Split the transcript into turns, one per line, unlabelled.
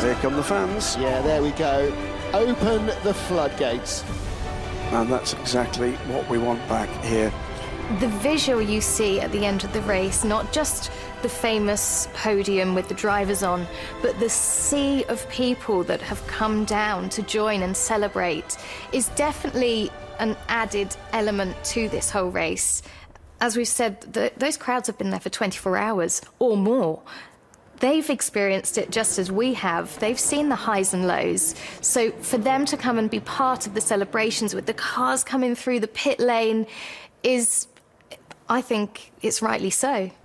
Here come the fans.
Yeah, there we go. Open the floodgates.
And that's exactly what we want back here.
The visual you see at the end of the race, not just the famous podium with the drivers on, but the sea of people that have come down to join and celebrate is definitely an added element to this whole race. As we've said, those crowds have been there for 24 hours or more. They've experienced it just as we have. They've seen the highs and lows. So for them to come and be part of the celebrations with the cars coming through the pit lane is, I think it's rightly so.